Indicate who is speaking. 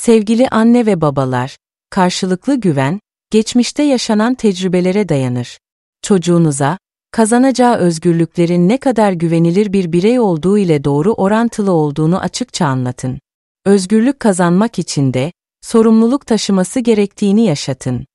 Speaker 1: Sevgili anne ve babalar, karşılıklı güven, geçmişte yaşanan tecrübelere dayanır. Çocuğunuza, kazanacağı özgürlüklerin ne kadar güvenilir bir birey olduğu ile doğru orantılı olduğunu açıkça anlatın. Özgürlük kazanmak için de, sorumluluk taşıması gerektiğini yaşatın.